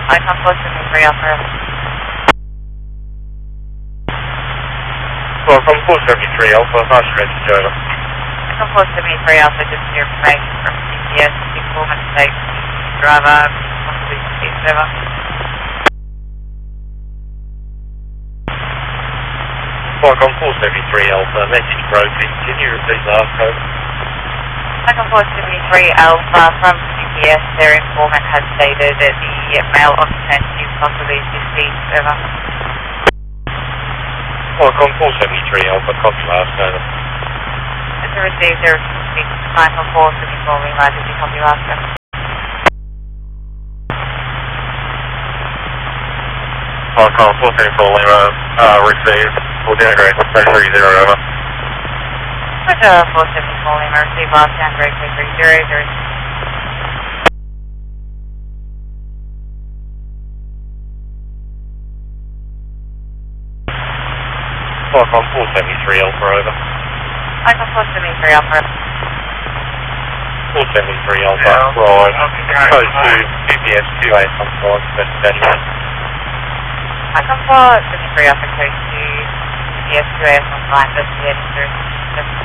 I come 473 Alpha. Well, from 473 Alpha, nice message over. I come 473 Alpha, just your information from GPS, informant state, driver, possibly speed server. Qualcomm 473 Alpha, message broken. Can you repeat the last code? I come 473 Alpha, from GPS, their informant has stated that the male occupant is possibly deceased, over. Qualcomm 473 Alpha, copy last code. As a receive, there is speak to Michael 474 Lima, did you copy last code? Qualcomm 474 Lima, received. We'll downgrade 330 over. Roger, 474 Lima, receive last downgrade 330, there is Qualcomm 473 Alpha over. I come 473 Alpha. 473 Alpha, right. Code to GPS 28 on board, investigation. I come 473 Alpha, code to GPS 2AS on flight, investigating through.